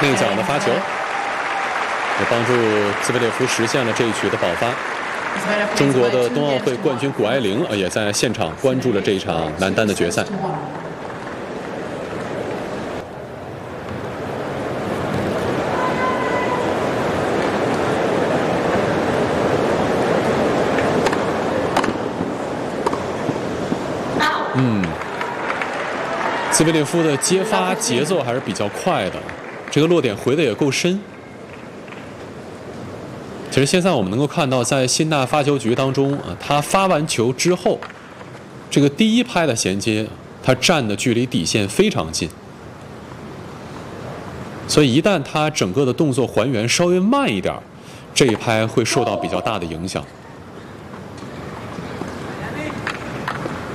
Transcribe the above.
内角的发球，也帮助兹维列夫实现了这一局的爆发。中国的冬奥会冠军谷爱凌也在现场关注了这一场男单的决赛。兹维列夫的接发节奏还是比较快的，这个落点回的也够深。其实现在我们能够看到，在辛纳发球局当中他发完球之后，这个第一拍的衔接，他站的距离底线非常近，所以一旦他整个的动作还原稍微慢一点，这一拍会受到比较大的影响。